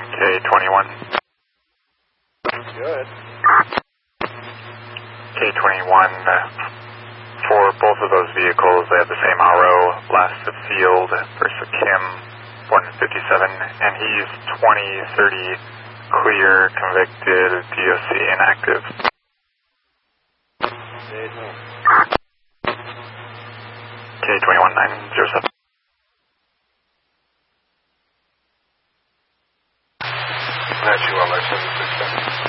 K21. Good. K21, for both of those vehicles, they have the same RO, last of field, first of Kim, 157, and he's 2030 clear, convicted, DOC inactive. K21 907.